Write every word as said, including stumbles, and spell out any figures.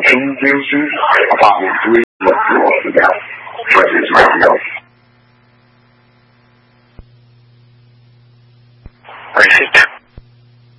中间是把我追了我的这是什么 Receive